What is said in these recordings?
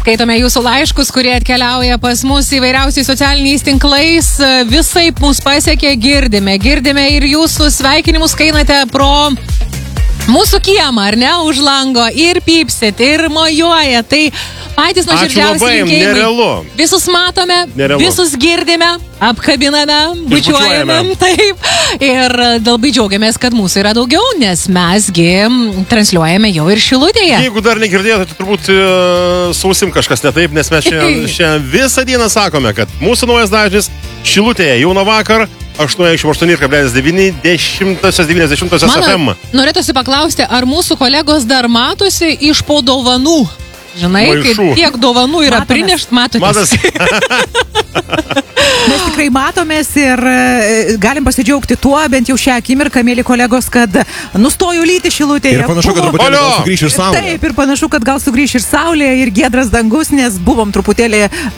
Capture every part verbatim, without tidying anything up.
Skaitome jūsų laiškus, kurie atkeliauja pas mus įvairiausiais socialiniais tinklais. Visai mus pasiekė, girdime, girdime ir jūsų sveikinimus, kai einate pro mūsų kiemą, ar ne, už lango ir pypsit, ir mojuoja. Tai patys nuoširdžiausi linkėjimai. Nerealu. Visus matome, Nerealu. Visus girdime, apkabiname, bučiuojame. Taip. Ir labai džiaugiamės, kad mūsų yra daugiau, nes mesgi transliuojame jau ir Šilutėje. Jeigu dar negirdėjote, tai turbūt uh, sausim kažkas ne taip, nes mes šiandien, šiandien visą dieną sakome, kad mūsų naujas dažnis Šilutėje jau nuo vakar aštuoniasdešimt aštuoni kablelis devyni devyniasdešimt F M. Norėtųsi paklausti, ar mūsų kolegos dar matosi iš po dovanų? Žinai, Maišų. kaip tiek dovanų yra prinešt, matotės. Mes tikrai matomės ir e, galim pasidžiaugti tuo, bent jau šią akimirką, mėly kolegos, kad nustojo lyti Šilutėje. Ir panašu, kad truputėlį gal sugrįš ir saulė. Taip, ir panašu, kad gal sugrįš ir saulė, ir giedras dangus, nes buvom truputėlį uh,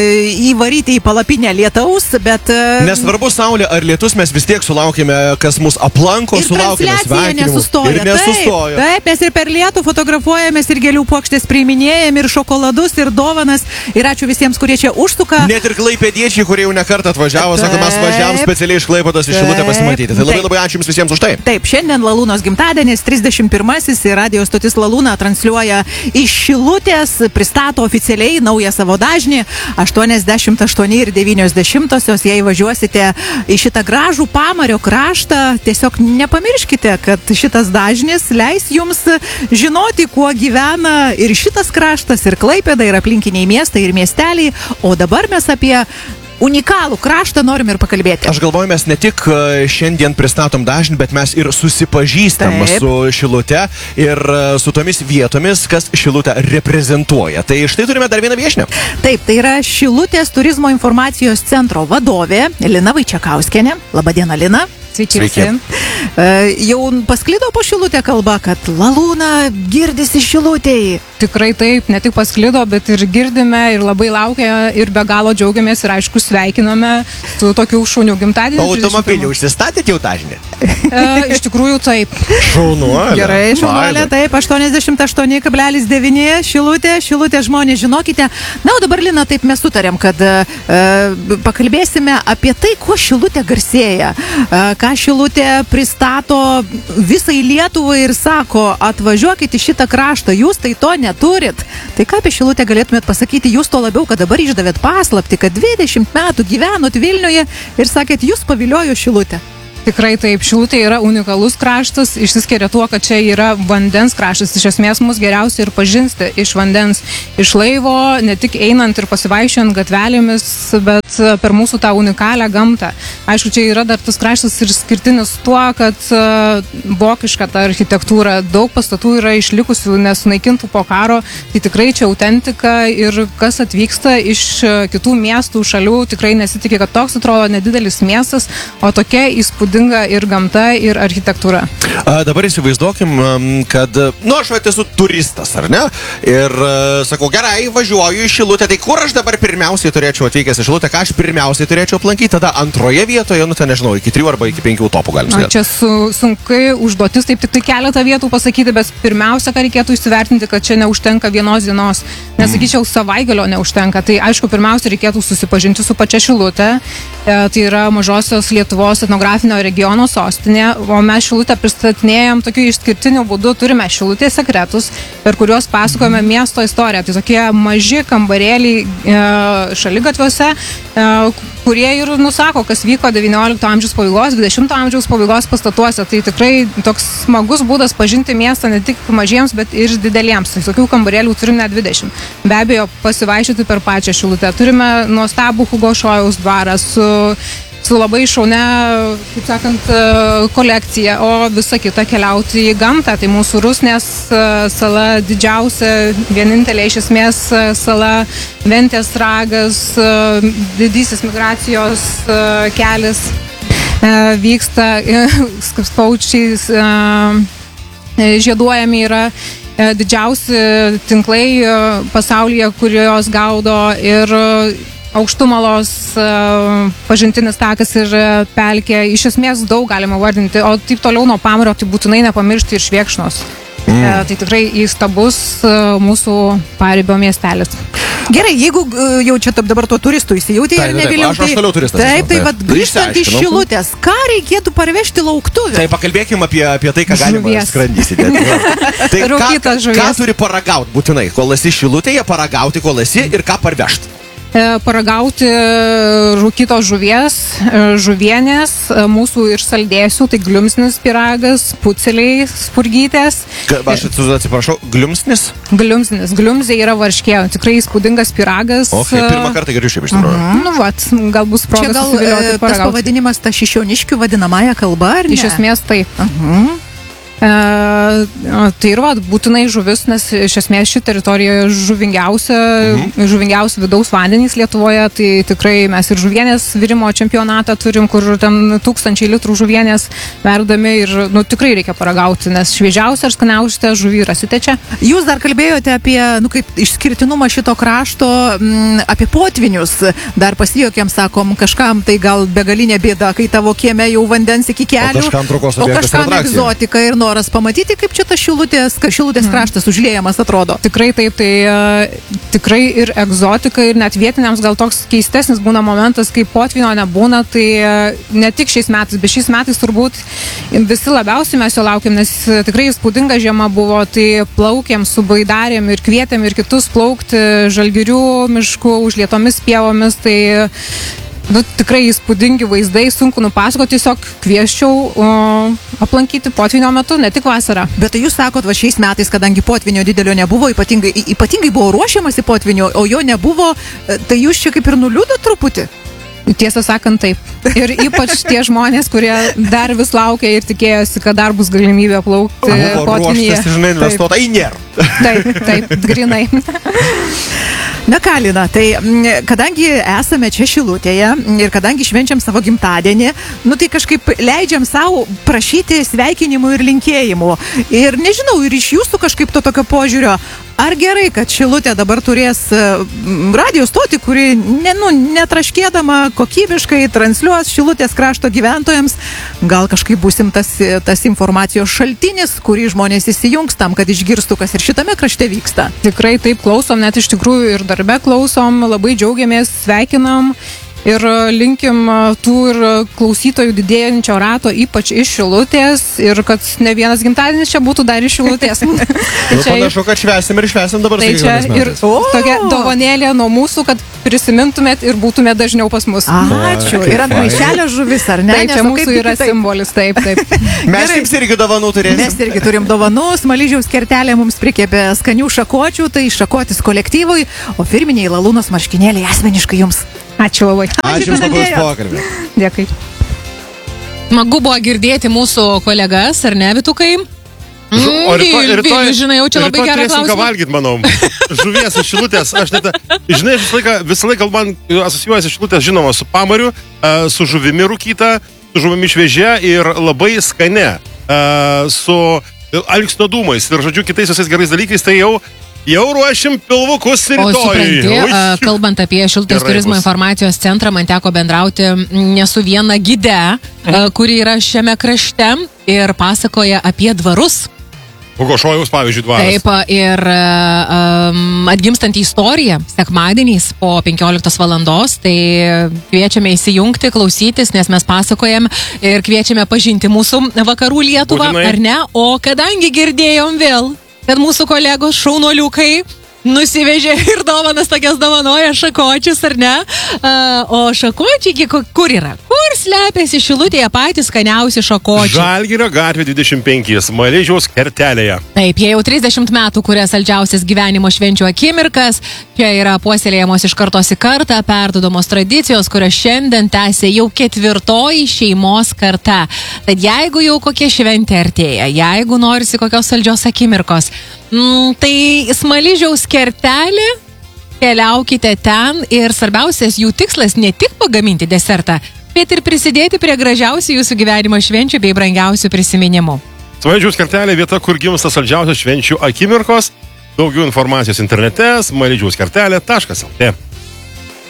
įvaryti į palapinę lietaus, bet... Uh, Nesvarbu saulė ar lietus, mes vis tiek sulaukėme, kas mus aplanko, ir sulaukėme sveikinimų. Nesustoja. Ir nesustoja. Taip, taip, mes ir per lietų fotografuojamės, ir gėlių puokštės priiminėjam, ir šokoladus, ir dovanas. Ir ačiū visiems, kurie čia užsuka. Net ir klaipėdiečiai, kurie jau nekartą atvažiavo, sako, mes važiavom specialiai iš Klaipėdos į Šilutę pasimatyti. Tai labai Taip. labai ačiū jums visiems už tai. Taip, šiandien Lalūnos gimtadienis, trisdešimt pirmasis, ir radio stotis Lalūna transliuoja iš Šilutės, pristato oficialiai naują savo dažnį aštuoniasdešimt aštuoni ir devynios dešimtosios. Jei važiuosite į šitą gražų Pamario kraštą, tiesiog nepamirškite, kad šitas dažnis leis jums žinoti, kuo gyvena ir šitas kraštas, ir Klaipėda, ir aplinkiniai miestai, ir miesteliai. O dabar mes apie unikalų kraštą norim ir pakalbėti. Aš galvoju, mes ne tik šiandien pristatom dažnį, bet mes ir susipažįstam Taip. su Šilute ir su tomis vietomis, kas Šilutę reprezentuoja. Tai štai turime dar vieną viešnią. Taip, tai yra Šilutės turizmo informacijos centro vadovė Lina Vaičiakauskienė. Labadiena, Lina. Sveiki. Sveiki. Uh, jau pasklido po Šilutę kalba, kad Lalūna girdisi Šilutėje. Tikrai taip, ne tik pasklido, bet ir girdime, ir labai laukia, ir be galo džiaugiamės, ir aišku sveikiname su tokiu šauniu gimtadieniu. O automobilį užsistatėt jau dažnį? E, iš tikrųjų taip. Šaunuolė. Gerai, šaunuolė, taip, aštuoniasdešimt aštuoni kablelis devyni Šilutė, Šilutė žmonės, žinokite. Na, o dabar, Lina, taip mes sutarėm, kad e, pakalbėsime apie tai, kuo Šilutė garsėja, e, ką Šilutė pristato visai Lietuvai ir sako, atvažiuokit į šitą kraštą, jūs tai to neturit. Tai ką apie Šilutę galėtumėt pasakyti, jūs to labiau, kad dabar išdavėt paslapti, kad dvidešimt metų gyvenot Vilniuje ir sakėt, jūs paviliojo Šilutę. Tikrai taip, Šilutė yra unikalus kraštas, išsiskiria tuo, kad čia yra vandens kraštas. Iš esmės mus geriausiai ir pažinsti iš vandens, iš laivo, ne tik einant ir pasivaiščiant gatvelėmis, bet per mūsų tą unikalią gamtą. Aišku, čia yra dar tas kraštas ir skirtinis tuo, kad vokiška ta architektūra, daug pastatų yra išlikusių, nesunaikintų po karo, tai tikrai čia autentika ir kas atvyksta iš kitų miestų, šalių, tikrai nesitikė, kad toks atrodo nedidelis miestas, o tokia įspūdinga ir gamta, ir architektūra. A, dabar įsivaizduokim, kad, nu, aš esu turistas, ar ne? Ir uh, sakau, gerai, važiuoju į Šilutę, tai kur aš dabar pirmiausiai turėčiau atvykęs į Šilutę, ką aš pirmiausiai turėčiau aplankyti, tada antroje vietoje, nu, ten nežinau, iki trijų arba iki penkių topų galim sakyti. Čia su, sunkai užduotis, taip tik tai keletą vietų pasakyti, bet pirmiausia, ką reikėtų įsivertinti, kad čia neužtenka vienos dienos, nesakyčiau, savaigalio neužtenka. Tai aišku, pirmiausia, reikėtų susipažinti su pačia Šilute, e, tai yra Mažosios Lietuvos etnografinio regiono sostinė, o mes Šilutę pristatinėjom tokiu išskirtiniu būdu, turime Šilutės sekretus, per kuriuos pasakojame miesto istoriją. Tai tokie maži kambarėliai e, šaligatviuose, e, kurie ir nusako, kas vyko devyniolikto amžiaus pabaigos, dvidešimto amžiaus pabaigos pastatuose. Tai tikrai toks smagus būdas pažinti miestą ne tik mažiems, bet ir dideliems. Tai tokių kambarėlių turime dvidešimt. Be abejo, pasivaiščioti per pačią Šilutę. Turime nuostabų Hugo Šojaus dvarą su su labai šaunia, kaip sakant, kolekcija, o visa kita keliauti į gamtą. Tai mūsų Rusnės sala didžiausia, vienintelė iš esmės sala, Ventės ragas, didysis migracijos kelias vyksta, paukščiais žieduojami yra didžiausi tinklai pasaulyje, kurios gaudo ir Aukštumalos pažintinis takas ir pelkė. Iš esmės daug galima vardinti, o taip toliau nuo Pamario tai būtinai nepamiršti ir Švėkšnos. Mm. E, tai tikrai įstabus e, mūsų paribio miestelis. Gerai, jeigu e, jau čia taip dabar tuo turistų įsijauti ir nevėliau, aš, aš toliau turistas. Taip, tai vad grįžtant iš Šilutės, ką reikėtų parvežti lauktuvę? Tai pakalbėkime apie, apie tai, ką galima skrandys įdėti. Tai ką, ką turi paragauti būtinai, kol esi Šilutėje, paragauti, kol esi ir ką parvežti? Paragauti rūkytos žuvies, žuvienės, mūsų ir saldėsių, tai gliumsnis pyragas, puceliai, spurgytės. Aš atsiprašau, gliumsnis? Gliumsnis, gliumzė yra varškė, tikrai įspūdingas pyragas. O, okay, pirmą kartą girdžiu šiaip iš tikrųjų. Uh -huh. Nu, vat, gal bus proga susivilioti ir paragauti. Tas pavadinimas ta šišioniškių vadinamąją kalbą, ar ne? Iš esmės taip. Uh -huh. E, tai ir va, būtinai žuvis, nes iš esmės ši teritorija žuvingiausia, mhm. žuvingiausia vidaus vandenys Lietuvoje, tai tikrai mes ir žuvienės virimo čempionatą turim, kur ten tūkstančiai litrų žuvienės verdami ir nu, tikrai reikia paragauti, nes šviežiausia ir skaniausia žuvį rasite čia. Jūs dar kalbėjote apie, nu kaip išskirtinumą šito krašto, m, apie potvinius, dar pasijokėm, sakom, kažkam tai gal begalinė bėda, kai tavo kieme jau vandens iki kelių, o kažkam traukos o kažkam egzotika ir nori pamatyti, kaip čia tas Šilutės, Šilutės mm. kraštas užliejamas atrodo. Tikrai taip, tai uh, tikrai ir egzotika, ir net vietiniams gal toks keistesnis būna momentas, kai potvinio nebūna, tai uh, ne tik šiais metais, bet šiais metais turbūt visi labiausiai mes jo laukiam, nes tikrai įspūdinga žiema buvo, tai plaukėm su baidarėm ir kvietėm ir kitus plaukti Žalgirių mišku, užlietomis pievomis, tai nu, tikrai įspūdingi vaizdai, sunku nupasakoti, tiesiog kvieščiau uh, aplankyti potvinio metu, ne tik vasarą. Bet tai jūs sakot, va šiais metais, kadangi potvinio didelio nebuvo, ypatingai, ypatingai buvo ruošiamasi potvinio, o jo nebuvo, tai jūs čia kaip ir nuliūdo truputį? Tiesą sakant, taip. Ir ypač tie žmonės, kurie dar vis laukia ir tikėjosi, kad dar bus galimybė plaukti potvinyje. Ruoštas, žinai, investuota į nėra. Taip, taip, grinai. Na ką, Lina, tai kadangi esame čia Šilutėje ir kadangi švenčiam savo gimtadienį, nu tai kažkaip leidžiam savo prašyti sveikinimų ir linkėjimų. Ir nežinau, ir iš jūsų kažkaip to tokio požiūrio, ar gerai, kad Šilutė dabar turės radio stotį, kuri ne, nu, netraškėdama kokybiškai transliuos Šilutės krašto gyventojams, gal kažkaip busim tas, tas informacijos šaltinis, kurį žmonės įsijungs tam, kad išgirstų, kas ir šitame krašte vyksta. Tikrai taip klausom, net iš tikrųjų ir darbe klausom, labai džiaugiamės, sveikinam ir linkim tų ir klausytojų didėjančio rato, ypač iš Šilutės, ir kad ne vienas gimtadienis čia būtų dar iš Šilutės. Nu, panašu, kad švęsim ir švęsim dabar. Tai čia ir tokia dovanėlė nuo mūsų, kad prisimintumėt ir būtumėt dažniau pas mus. Ačiū. Ir ant maišelio žuvis, ar ne? Taip, čia mūsų yra simbolis, taip, taip. Mes jums irgi dovanų turėsim. Mes irgi turim dovanų. Smaližiaus kertelė mums prikėpė skanių šakočių, tai šakotis kolektyvui, o firminiai Lalūnos marškinėliai asmeniškai jums. Ačiū labai. Ačiū Jums labai už pokalbį. Dėkui. Smagu buvo girdėti mūsų kolegas, ar ne, Vitukai? Mm, o rytoj, rytoj, žinai, jau čia labai gerą klausimą. Ką valgyti, manau. Žuvies iš Šilutės. Aš net, žinai, aš visą laiką, visą laiką man asocijuojasi Šilutės, žinoma, su pamariu, su žuvimi rūkyta, su žuvimi šviežia ir labai skane, su alksnio dūmais ir, žodžiu, kitais visais gerais dalykais, tai jau Jau ruošim pilvukus rytoj. O supranti, kalbant apie Šilutės turizmo informacijos centrą, man teko bendrauti ne su viena gide, kuri yra šiame krašte ir pasakoja apie dvarus. Bogošojaus, pavyzdžiui, dvaras. Taip, ir um, atgimstanti istorija sekmadieniais po penkioliktos valandos, tai kviečiame įsijungti, klausytis, nes mes pasakojam ir kviečiame pažinti mūsų vakarų Lietuvą, Būtinai. Ar ne? O kadangi girdėjom vėl, kad mūsų kolegos šaunuoliukai nusivežė ir dovanas tokias dovanoja šakočius, ar ne? Uh, o šakočiai, kur yra? Kur slepiasi Šilutėje patys skaniausi šakočiai? Žalgirio gatvė dvidešimt penki, Smaližiaus kertelėje. Taip, jie jau trisdešimt metų kuria saldžiausias gyvenimo švenčių akimirkas. Čia yra puoselėjamos iš kartos į kartą, perdodamos tradicijos, kurios šiandien tęsia jau ketvirtoji šeimos karta. Tad jeigu jau kokia šventė artėja, jeigu norisi kokios saldžios akimirkos, mm, tai Smaližiaus kertelė, keliaukite ten ir svarbiausias jų tikslas ne tik pagaminti desertą, bet ir prisidėti prie gražiausių jūsų gyvenimo švenčių bei brangiausių prisiminimų. Smaližiaus kertelė vieta, kur gimsta saldžiausios švenčių akimirkos. Daugiau informacijos internete smaližiaus kertelė taškas el tė.